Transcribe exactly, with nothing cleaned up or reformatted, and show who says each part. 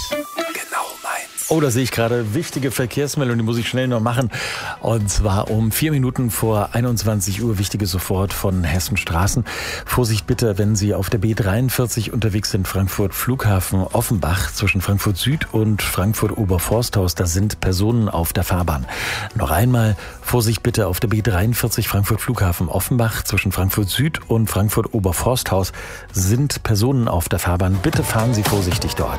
Speaker 1: Genau meins.
Speaker 2: Oh, da sehe ich gerade wichtige Verkehrsmeldung, die muss ich schnell noch machen. Und zwar um vier Minuten vor einundzwanzig Uhr, wichtige sofort von Hessen Straßen. Vorsicht bitte, wenn Sie auf der B dreiundvierzig unterwegs sind, Frankfurt Flughafen Offenbach zwischen Frankfurt Süd und Frankfurt Oberforsthaus. Da sind Personen auf der Fahrbahn. Noch einmal, Vorsicht bitte auf der B dreiundvierzig Frankfurt Flughafen Offenbach zwischen Frankfurt Süd und Frankfurt Oberforsthaus sind Personen auf der Fahrbahn. Bitte fahren Sie vorsichtig dort.